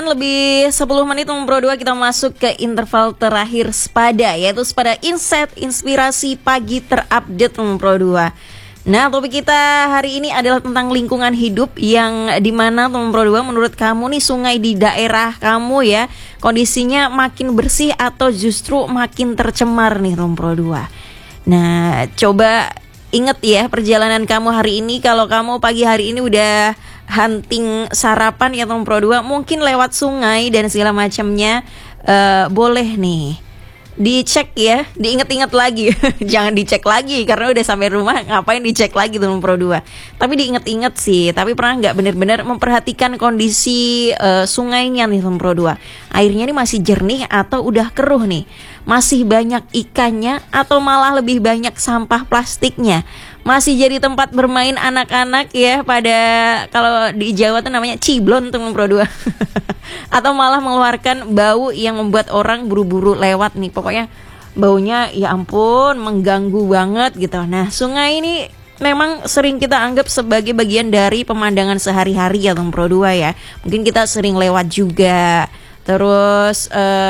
Lebih 10 menit Pro 2 kita masuk ke interval terakhir Sepada, yaitu Sepada Insight Inspirasi Pagi terupdate Pro 2. Nah, topik kita hari ini adalah tentang lingkungan hidup, yang dimana Pro 2 menurut kamu nih sungai di daerah kamu ya kondisinya makin bersih atau justru makin tercemar nih Pro 2. Nah, coba inget ya perjalanan kamu hari ini. Kalau kamu pagi hari ini udah hunting sarapan ya Pro 2, mungkin lewat sungai dan segala macamnya, boleh nih dicek ya, diinget-inget lagi. Jangan dicek lagi karena udah sampai rumah, ngapain dicek lagi Pro 2. Tapi diinget-inget sih. Tapi pernah nggak benar-benar memperhatikan kondisi sungainya nih Pro 2? Airnya nih masih jernih atau udah keruh nih? Masih banyak ikannya atau malah lebih banyak sampah plastiknya? Masih jadi tempat bermain anak-anak ya, pada kalau di Jawa tuh namanya ciblon tuh Pro 2. Atau malah mengeluarkan bau yang membuat orang buru-buru lewat nih. Pokoknya baunya ya ampun mengganggu banget gitu. Nah, sungai ini memang sering kita anggap sebagai bagian dari pemandangan sehari-hari ya Pro 2 ya. Mungkin kita sering lewat juga. Terus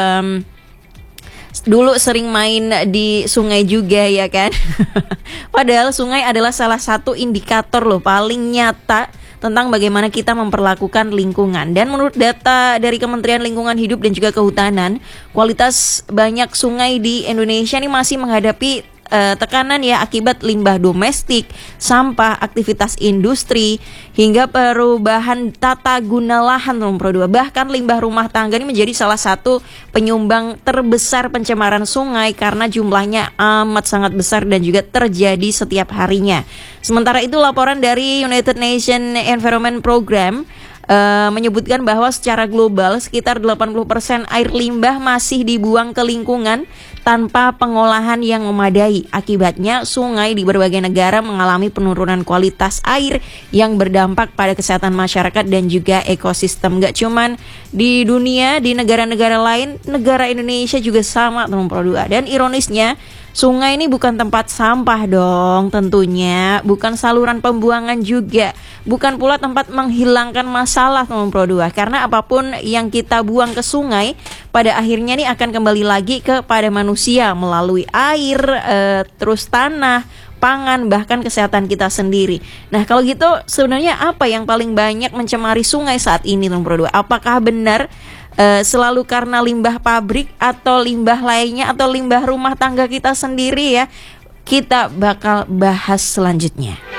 dulu sering main di sungai juga ya kan. Padahal sungai adalah salah satu indikator loh paling nyata tentang bagaimana kita memperlakukan lingkungan. Dan menurut data dari Kementerian Lingkungan Hidup dan juga Kehutanan, kualitas banyak sungai di Indonesia ini masih menghadapi tekanan ya akibat limbah domestik, sampah, aktivitas industri, hingga perubahan tata guna lahan Pro 2. Bahkan limbah rumah tangga ini menjadi salah satu penyumbang terbesar pencemaran sungai karena jumlahnya amat sangat besar dan juga terjadi setiap harinya. Sementara itu, laporan dari United Nations Environment Program menyebutkan bahwa secara global sekitar 80% air limbah masih dibuang ke lingkungan tanpa pengolahan yang memadai. Akibatnya, sungai di berbagai negara mengalami penurunan kualitas air yang berdampak pada kesehatan masyarakat dan juga ekosistem. Gak cuman di dunia, di negara-negara lain, negara Indonesia juga sama Pro 2. Dan ironisnya, sungai ini bukan tempat sampah dong tentunya, bukan saluran pembuangan juga, bukan pula tempat menghilangkan masalah Pro 2. Karena apapun yang kita buang ke sungai, pada akhirnya nih akan kembali lagi kepada manusia melalui air, terus tanah, pangan, bahkan kesehatan kita sendiri. Nah, kalau gitu sebenarnya apa yang paling banyak mencemari sungai saat ini Pro 2? Apakah benar selalu karena limbah pabrik atau limbah lainnya atau limbah rumah tangga kita sendiri ya? Kita bakal bahas selanjutnya.